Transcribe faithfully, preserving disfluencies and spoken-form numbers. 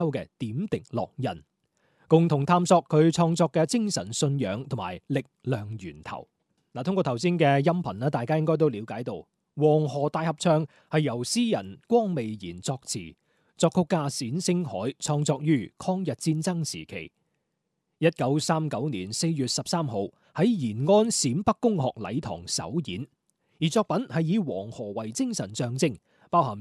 嘅點滴烙印，共同探索佢創作嘅精神信仰同埋力量源頭。嗱，通過頭先嘅音頻咧，大家應該都了解到，黃河大合唱係由詩人光未然作詞，作曲家冼星海創作於抗日戰爭時期。一九三九年四月十三號喺延安陝北公學禮堂首演，而作品係以黃河為精神象徵，包含